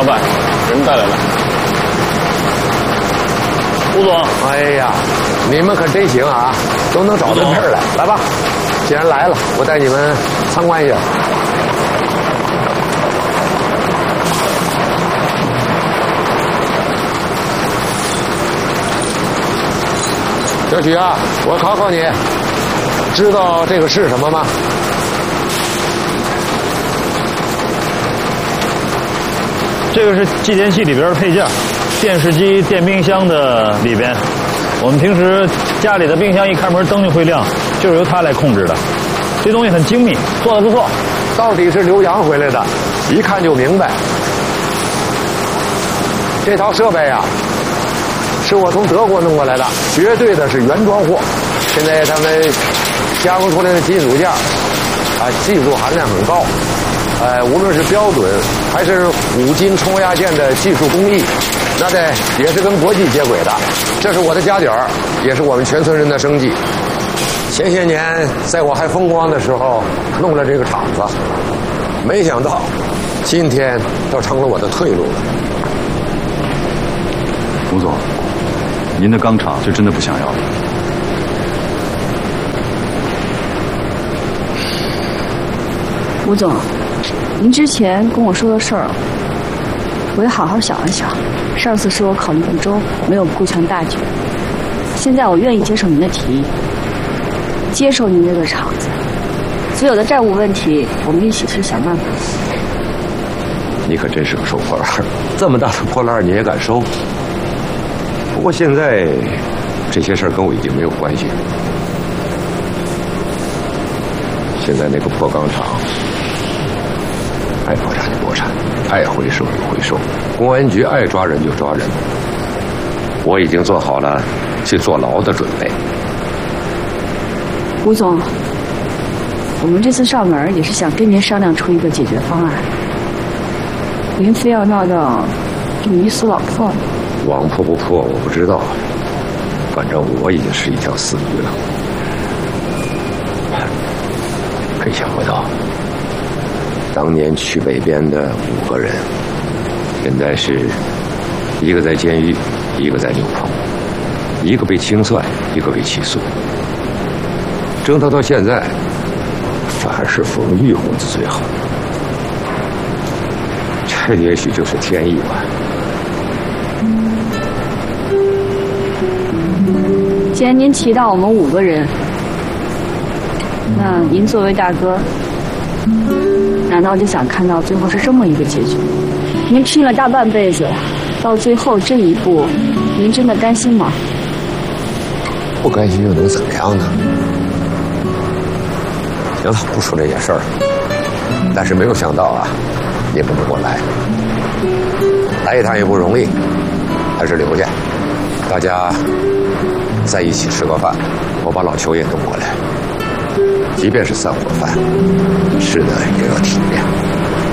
板，人带来了。吴总， 哎呀，你们可真行啊，都能找到这儿来。来吧，既然来了，我带你们参观一下。小许啊，我考考你，知道这个是什么吗？ 这个是继电器里边的配件，电视机、电冰箱的里边。我们平时家里的冰箱一开门灯就会亮，就是由它来控制的。这东西很精密，做得不错。 到底是留洋回来的，一看就明白。这套设备啊，是我从德国弄过来的，绝对的是原装货。现在他们加工出来的金属件啊，技术含量很高。无论是标准还是五金冲压件的技术工艺，那也是跟国际接轨的。这是我的家底儿，也是我们全村人的生计。前些年在我还风光的时候弄了这个厂子，没想到今天倒成了我的退路了。 吴总，您的钢厂就真的不想要了？ 吴总，您之前跟我说的事儿，我也好好想了想。上次是我考虑不周，没有顾全大局。现在我愿意接受您的提议，接受您这个厂子，所有的债务问题，我们一起去想办法。 你可真是个收破烂，这么大的破烂你也敢收？不过现在这些事儿跟我已经没有关系了。现在那个破钢厂，爱破产就破产，爱回收就回收，公安局爱抓人就抓人。我已经做好了去坐牢的准备。 吴总，我们这次上门也是想跟您商量出一个解决方案。您非要闹到鱼死网破， 网破不破我不知道，反正我已经是一条死鱼了。可以想不到，当年去北边的5个人，现在是一个在监狱，一个在牛棚，一个被清算，一个被起诉。折腾到现在，反而是冯玉红子最好。这也许就是天意吧。 既然您提到我们5个人，那您作为大哥，难道就想看到最后是这么一个结局？您拼了大半辈子，到最后这一步，您真的甘心吗？ 不甘心又能怎么样呢？行了，不说这些事儿了。但是没有想到啊，你们跟我来一趟也不容易，还是留下，大家在一起吃个饭。我把老邱也弄过来，即便是散伙饭，吃的也要体面。